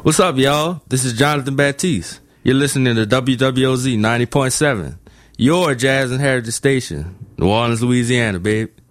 What's up, y'all? This is Jonathan Baptiste. You're listening to WWOZ 90.7, your jazz and heritage station, New Orleans, Louisiana, babe.